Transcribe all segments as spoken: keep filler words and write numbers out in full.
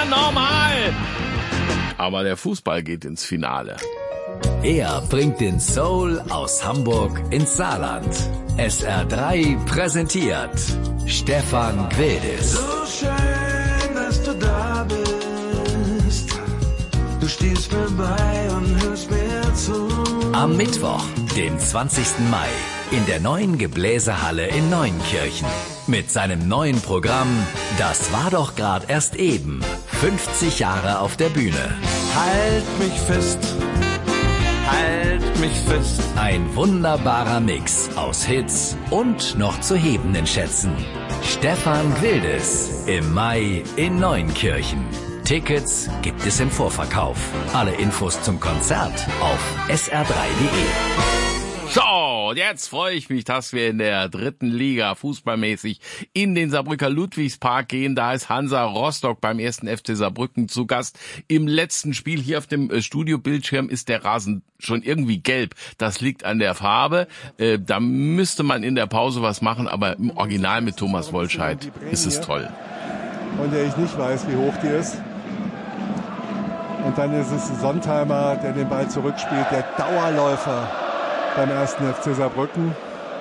normal. Aber der Fußball geht ins Finale. Er bringt den Soul aus Hamburg ins Saarland. S R drei präsentiert Stefan Gwildes. So schön, dass du da bist. Du stehst mir bei und hörst mir zu. Am Mittwoch, den zwanzigsten Mai, in der neuen Gebläsehalle in Neunkirchen. Mit seinem neuen Programm Das war doch grad erst eben. fünfzig Jahre auf der Bühne. Halt mich fest. Halt mich fest. Ein wunderbarer Mix aus Hits und noch zu hebenden Schätzen. Stefan Gwildes im Mai in Neunkirchen. Tickets gibt es im Vorverkauf. Alle Infos zum Konzert auf s r drei punkt d e. So, jetzt freue ich mich, dass wir in der dritten Liga fußballmäßig in den Saarbrücker Ludwigspark gehen. Da ist Hansa Rostock beim ersten F C Saarbrücken zu Gast. Im letzten Spiel hier auf dem Studiobildschirm ist der Rasen schon irgendwie gelb. Das liegt an der Farbe. Äh, da müsste man in der Pause was machen, aber im Original mit Thomas Wollscheid ist es toll. Von der ich nicht weiß, wie hoch die ist. Und dann ist es Sontheimer, der den Ball zurückspielt, der Dauerläufer beim ersten F C Saarbrücken.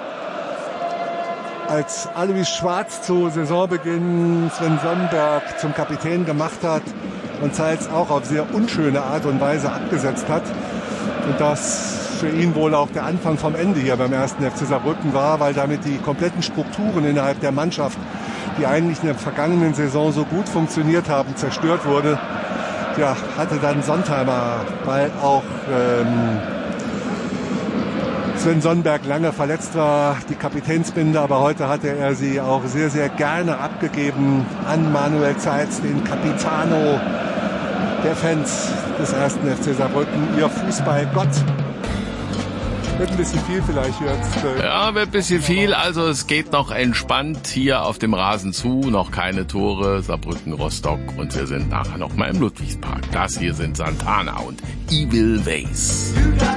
Als Alois Schwarz zu Saisonbeginn Sven Sonnberg zum Kapitän gemacht hat und Zeitz auch auf sehr unschöne Art und Weise abgesetzt hat. Und das für ihn wohl auch der Anfang vom Ende hier beim ersten F C Saarbrücken war, weil damit die kompletten Strukturen innerhalb der Mannschaft, die eigentlich in der vergangenen Saison so gut funktioniert haben, zerstört wurde. Ja, hatte dann Sontheimer, weil auch ähm, Sven Sonnberg lange verletzt war, die Kapitänsbinde, aber heute hatte er sie auch sehr, sehr gerne abgegeben an Manuel Zeitz, den Capitano der Fans des ersten F C Saarbrücken, ihr Fußballgott. Wird ein bisschen viel vielleicht jetzt. Äh ja, wird ein bisschen viel. Also es geht noch entspannt hier auf dem Rasen zu. Noch keine Tore. Saarbrücken, Rostock. Und wir sind nachher noch mal im Ludwigspark. Das hier sind Santana und Evil Vase.